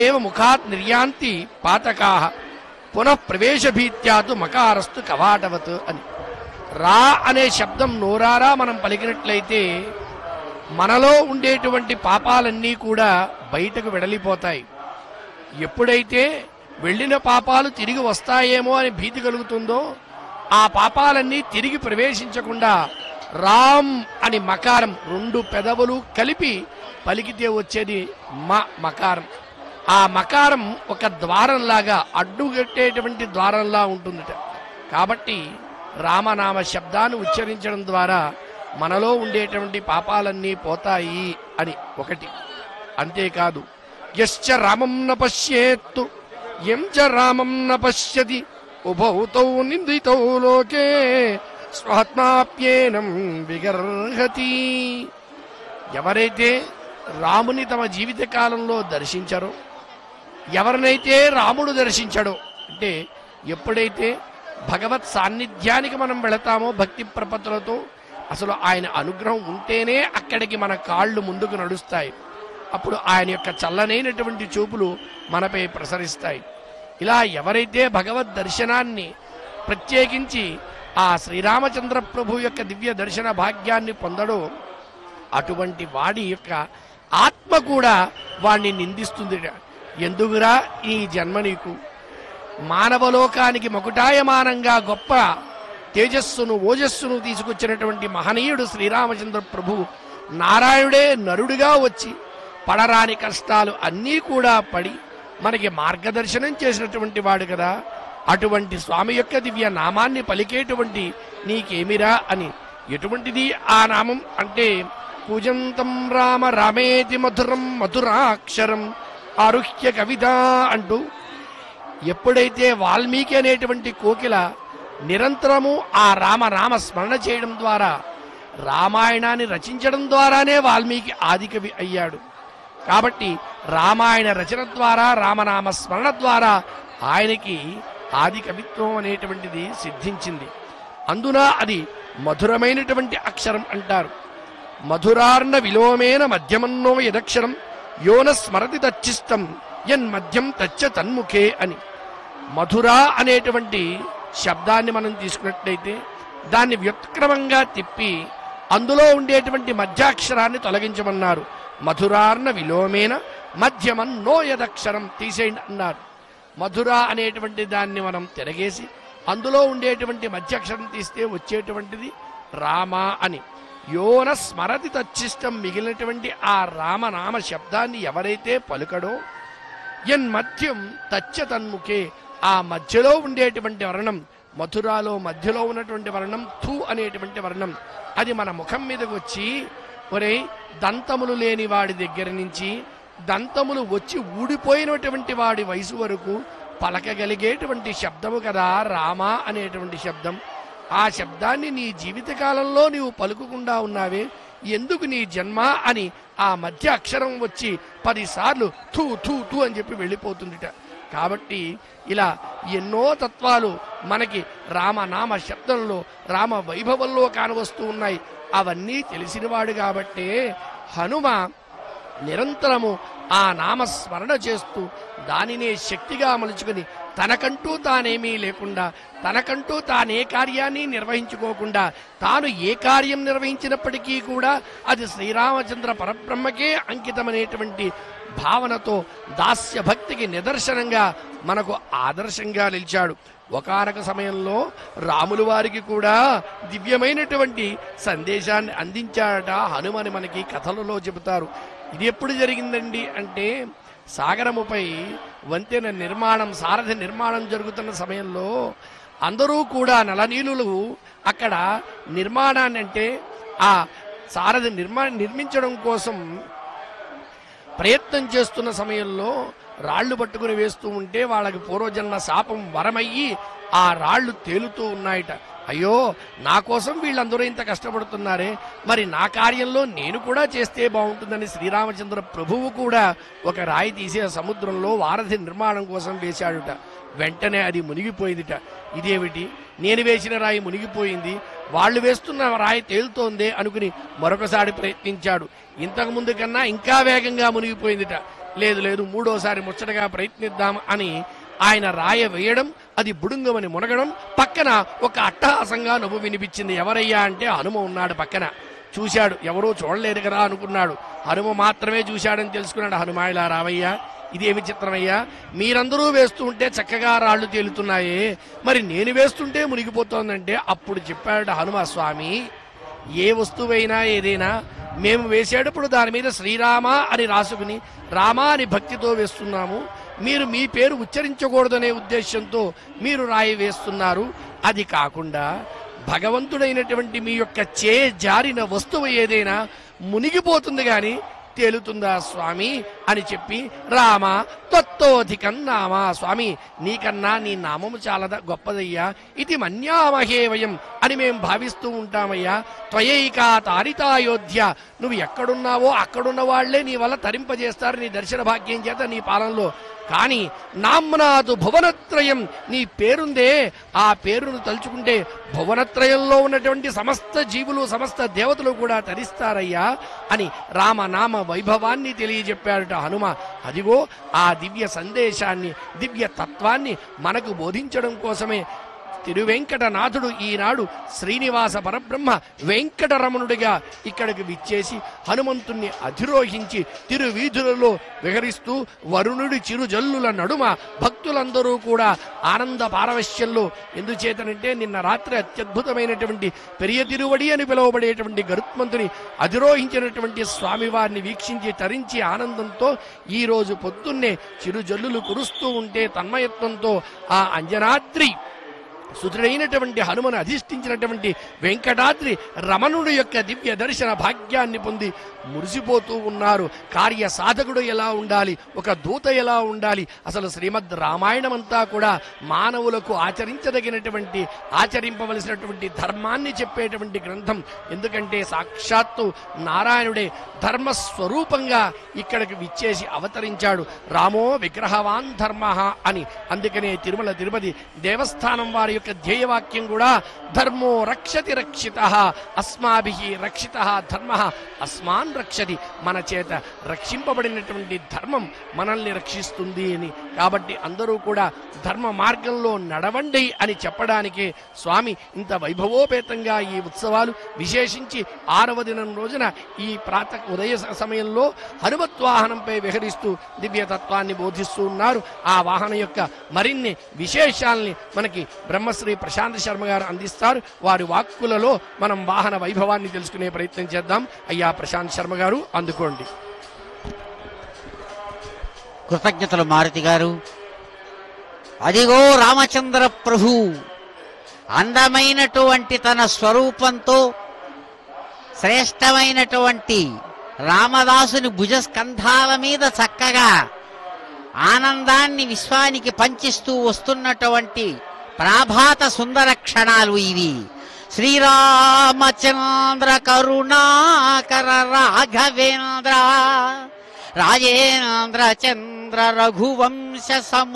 ఏవ ముఖాత్ నిర్యాంతి పాతకాహ పునః ప్రవేశభీత్యాతు మకారస్తు కవాటవత్ అని. రా అనే శబ్దం నోరారా మనం పలికినట్లయితే మనలో ఉండేటువంటి పాపాలన్నీ కూడా బయటకు వెడలిపోతాయి. ఎప్పుడైతే వెళ్ళిన పాపాలు తిరిగి వస్తాయేమో అని భీతి కలుగుతుందో ఆ పాపాలన్నీ తిరిగి ప్రవేశించకుండా రామ్ అని మకారం 2 పెదవులు కలిపి పలికితే వచ్చేది మకారం. ఆ మకారం ఒక ద్వారంలాగా అడ్డుగట్టేటువంటి ద్వారంలా ఉంటుందిట. కాబట్టి రామనామ శబ్దాన్ని ఉచ్చరించడం ద్వారా మనలో ఉండేటువంటి పాపాలన్నీ పోతాయి అని ఒకటి. అంతేకాదు యశ్చ రామం న పశ్యేత్తు యం చ రామం న పశ్యతి ఉభౌతౌ నిందితౌ లోకే స్వాత్మాప్యేనం విగర్హతి. ఎవరైతే రాముని తమ జీవిత కాలంలో దర్శించారో, ఎవరినైతే రాముడు దర్శించాడో, అంటే ఎప్పుడైతే భగవత్ సాన్నిధ్యానికి మనం వెళతామో భక్తి ప్రపత్తులతో, అసలు ఆయన అనుగ్రహం ఉంటేనే అక్కడికి మన కాళ్ళు ముందుకు నడుస్తాయి. అప్పుడు ఆయన యొక్క చల్లనైనటువంటి చూపులు మనపై ప్రసరిస్తాయి. ఇలా ఎవరైతే భగవద్ దర్శనాన్ని ప్రత్యేకించి ఆ శ్రీరామచంద్ర ప్రభు యొక్క దివ్య దర్శన భాగ్యాన్ని పొందడో అటువంటి వాడి యొక్క ఆత్మ కూడా వాణ్ణి నిందిస్తుంది. ఎందుకురా ఈ జన్మ నీకు? మానవలోకానికి మకుటాయమానంగా గొప్ప తేజస్సును ఓజస్సును తీసుకొచ్చినటువంటి మహనీయుడు శ్రీరామచంద్ర ప్రభు నారాయణుడే నరుడిగా వచ్చి పడరాని కష్టాలు అన్నీ కూడా పడి మనకి మార్గదర్శనం చేసినటువంటి వాడు కదా. అటువంటి స్వామి యొక్క దివ్య నామాన్ని పలికేటువంటి నీకేమిరా అని. ఎటువంటిది ఆ నామం అంటే పూజంతం రామ రామేతి మధురం మధురాక్షరం ఆరుహ్య కవిత అంటూ ఎప్పుడైతే వాల్మీకి అనేటువంటి కోకిల నిరంతరము ఆ రామనామ స్మరణ చేయడం ద్వారా రామాయణాన్ని రచించడం ద్వారానే వాల్మీకి ఆదికవి అయ్యాడు. కాబట్టి రామాయణ రచన ద్వారా రామనామ స్మరణ ద్వారా ఆయనకి ఆది కవిత్వం అనేటువంటిది సిద్ధించింది. అందున అది మధురమైనటువంటి అక్షరం అంటారు. మధురార్ణ విలోమేన మధ్యమన్నో యదక్షరం యోన స్మరతి తచ్చిష్టం యన్మధ్యం తచ్చ తన్ముఖే అని. మధుర అనేటువంటి శబ్దాన్ని మనం తీసుకున్నట్లయితే దాన్ని వ్యుత్క్రమంగా తిప్పి అందులో ఉండేటువంటి మధ్యాక్షరాన్ని తొలగించమన్నారు. మధురార్ణ విలోమేన మధ్యమన్నో యదక్షరం తీసేయండి అన్నారు. మధుర అనేటువంటి దాన్ని మనం తిరగేసి అందులో ఉండేటువంటి మధ్యాక్షరం తీస్తే వచ్చేటువంటిది రామ అని. యోన స్మరతి తచ్చిష్టం మిగిలినటువంటి ఆ రామనామ శబ్దాన్ని ఎవరైతే పలుకడో యన్మధ్యం తచ్చ తన్ముఖే ఆ మధ్యలో ఉండేటువంటి వర్ణం, మధురాలో మధ్యలో ఉన్నటువంటి వర్ణం థు అనేటువంటి వర్ణం, అది మన ముఖం మీదకి వచ్చి ఒరే దంతములు లేని వాడి దగ్గర నుంచి దంతములు వచ్చి ఊడిపోయినటువంటి వాడి వయసు వరకు పలకగలిగేటువంటి శబ్దము కదా రామ అనేటువంటి శబ్దం. ఆ శబ్దాన్ని నీ జీవితకాలంలో నీవు పలుకుకుండా ఉన్నావే, ఎందుకు నీ జన్మ అని ఆ మధ్య అక్షరం వచ్చి 10 సార్లు థూ థూ థూ అని చెప్పి వెళ్ళిపోతుందిట. కాబట్టి ఇలా ఎన్నో తత్వాలు మనకి రామనామ శబ్దంలో రామ వైభవంలో కానవస్తూ ఉన్నాయి. అవన్నీ తెలిసినవాడు కాబట్టే హనుమ నిరంతరము ఆ నామస్మరణ చేస్తూ దానినే శక్తిగా మలుచుకుని తనకంటూ తానేమీ లేకుండా, తనకంటూ తానే కార్యాన్ని నిర్వహించుకోకుండా, తాను ఏ కార్యం నిర్వహించినప్పటికీ కూడా అది శ్రీరామచంద్ర పరబ్రహ్మకే అంకితమనేటువంటి భావనతో దాస్య భక్తికి నిదర్శనంగా మనకు ఆదర్శంగా నిలిచాడు. ఒకానొక సమయంలో రాములు వారికి కూడా దివ్యమైనటువంటి సందేశాన్ని అందించాడట హనుమని మనకి కథలలో చెబుతారు. ఇది ఎప్పుడు జరిగిందండి అంటే సాగరముపై వంతెన నిర్మాణం, సారథి నిర్మాణం జరుగుతున్న సమయంలో అందరూ కూడా నలనీలులు అక్కడ నిర్మాణాన్ని అంటే ఆ సారథి నిర్మించడం కోసం ప్రయత్నం చేస్తున్న సమయంలో రాళ్లు పట్టుకుని వేస్తూ ఉంటే వాళ్ళకి పూర్వజన్మ శాపం వరమయ్యి ఆ రాళ్లు తేలుతూ ఉన్నాయట. అయ్యో నా కోసం వీళ్ళందరూ ఇంత కష్టపడుతున్నారే, మరి నా కార్యంలో నేను కూడా చేస్తే బాగుంటుందని శ్రీరామచంద్ర ప్రభువు కూడా ఒక రాయి తీసే సముద్రంలో వారధి నిర్మాణం కోసం వేశాడుట. వెంటనే అది మునిగిపోయిందిట. ఇదేమిటి, నేను వేసిన రాయి మునిగిపోయింది, వాళ్ళు వేస్తున్న రాయి తేలుతోందే అనుకుని మరొకసారి ప్రయత్నించాడు. ఇంతకు ముందు కన్నా ఇంకా వేగంగా మునిగిపోయిందిట. లేదు లేదు మూడోసారి ముచ్చటగా ప్రయత్నిద్దాం అని ఆయన రాయ వేయడం, అది బుడుంగమని మునగడం, పక్కన ఒక అట్టహాసంగా నవ్వు వినిపించింది. ఎవరయ్యా అంటే హనుమ ఉన్నాడు పక్కన. చూశాడు, ఎవరూ చూడలేరు కదా అనుకున్నాడు. హనుమ మాత్రమే చూశాడని తెలుసుకున్నాడు. హనుమ ఇలా రావయ్యా, ఇదేమి చిత్రమయ్యా, మీరందరూ వేస్తూ ఉంటే చక్కగా రాళ్లు తేలుతున్నాయే, మరి నేను వేస్తుంటే మునిగిపోతోందంటే అప్పుడు చెప్పాడు హనుమ, స్వామి ఏ వస్తువైనా ఏదైనా మేము వేసేటప్పుడు దాని మీద శ్రీరామ అని రాసుకుని రామ అని భక్తితో వేస్తున్నాము. మీరు మీ పేరు ఉచ్చరించకూడదనే ఉద్దేశంతో మీరు రాయి వేస్తున్నారు. అది కాకుండా భగవంతుడైనటువంటి మీ యొక్క జారిన వస్తువు ఏదైనా మునిగిపోతుంది గాని తేలుతుందా స్వామి అని చెప్పి, రామ త్వత్తోధికం నామ, స్వామి నీకన్నా నీ నామము చాలా గొప్పదయ్యా, ఇది మన్యామహే వయం అని మేము భావిస్తూ ఉంటామయ్యా. త్వయైకా తారితాయోధ్య, నువ్వు ఎక్కడున్నావో అక్కడున్న వాళ్లే నీ వల్ల తరింపజేస్తారు నీ దర్శన భాగ్యం చేత నీ పాలనలో. కానీ నామ్నాదు భువనత్రయం, నీ పేరుందే, ఆ పేరును తలుచుకుంటే భువనత్రయంలో ఉన్నటువంటి సమస్త జీవులు సమస్త దేవతలు కూడా తరిస్తారయ్యా అని రామనామ వైభవాన్ని తెలియజెప్పాడట హనుమ. అదిగో ఆ దివ్య సందేశాన్ని, దివ్య తత్వాన్ని మనకు బోధించడం కోసమే తిరువెంకటనాథుడు ఈనాడు శ్రీనివాస పరబ్రహ్మ వెంకటరమణుడిగా ఇక్కడికి విచ్చేసి హనుమంతుణ్ణి అధిరోహించి తిరువీధులలో విహరిస్తూ వరుణుడి చిరుజల్లుల నడుమ భక్తులందరూ కూడా ఆనంద పారవశ్యంలో, ఎందుచేతనంటే నిన్న రాత్రి అత్యద్భుతమైనటువంటి పెరియ తిరువడి అని పిలువబడేటువంటి గరుత్మంతుని అధిరోహించినటువంటి స్వామివారిని వీక్షించి తరించి ఆనందంతో ఈ రోజు పొద్దున్నే చిరుజల్లులు కురుస్తూ ఉంటే తన్మయత్వంతో ఆ అంజనాద్రి సుదృఢైనటువంటి హనుమను అధిష్ఠించినటువంటి వెంకటాద్రి రమణుడి యొక్క దివ్య దర్శన భాగ్యాన్ని పొంది మురిసిపోతూ ఉన్నారు. కార్య సాధకుడు ఎలా ఉండాలి, ఒక దూత ఎలా ఉండాలి, అసలు శ్రీమద్ రామాయణం అంతా కూడా మానవులకు ఆచరించదగినటువంటి ఆచరింపవలసినటువంటి ధర్మాన్ని చెప్పేటువంటి గ్రంథం. ఎందుకంటే సాక్షాత్తు నారాయణుడే ధర్మస్వరూపంగా ఇక్కడికి విచ్చేసి అవతరించాడు. రామో విగ్రహవాన్ ధర్మ అని. అందుకనే తిరుమల తిరుపతి దేవస్థానం వారి యొక్క ధ్యేయవాక్యం కూడా ధర్మో రక్షతి రక్షిత, అస్మాభి రక్షిత ధర్మ అస్మాన్ రక్షతి, మన చేత రక్షింపబడినటువంటి ధర్మం మనల్ని రక్షిస్తుంది అని. కాబట్టి అందరూ కూడా ధర్మ మార్గంలో నడవండి అని చెప్పడానికి స్వామి ఇంత వైభవోపేతంగా ఈ ఉత్సవాలు, విశేషించి 6వ దినం రోజున ఈ ఉదయ సమయంలో హనుమద్వాహనంపై విహరిస్తూ దివ్యతత్వాన్ని బోధిస్తూ ఉన్నారు. ఆ వాహనం యొక్క మరిన్ని విశేషాల్ని మనకి బ్రహ్మశ్రీ ప్రశాంత్ శర్మ గారు అందిస్తారు. వారి వాక్కులలో మనం వాహన వైభవాన్ని తెలుసుకునే ప్రయత్నం చేద్దాం. అయ్యా ప్రశాంత్ శర్మ గారు అందుకోండి. కృతజ్ఞతలు మారుతి గారు. అదిగో రామచంద్ర ప్రభు అందమైనటువంటి తన స్వరూపంతో శ్రేష్టమైనటువంటి రామదాసుని భుజస్కంధాల మీద చక్కగా ఆనందాన్ని విశ్వానికి పంచిస్తూ వస్తున్నటువంటి ప్రాభాత సుందర క్షణాలు ఇవి. శ్రీరామచంద్ర కరుణాకర రాఘవేంద్ర రాజేంద్ర చంద్ర రఘువంశ